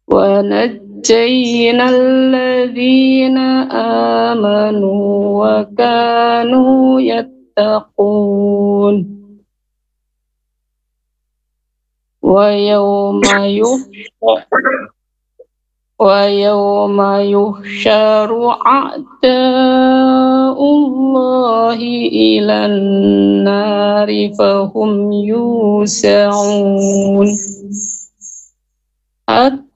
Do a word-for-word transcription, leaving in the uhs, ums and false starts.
ونجينا الذين آمنوا وكانوا يتقون ويوم يحشر ويوم يحشر أعداء الله إلى النار فهم يوزعون